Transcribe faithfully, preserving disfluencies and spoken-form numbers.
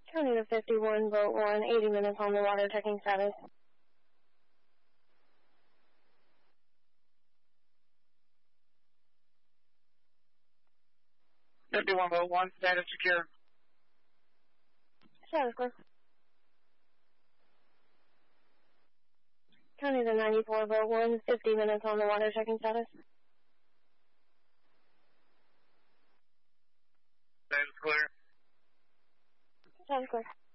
County to fifty-one, boat one, eighty minutes on the water, checking status. fifty-one, boat one, status secure. Status clear. County to ninety-four, boat one, fifty minutes on the water, checking status. Status clear. Status clear.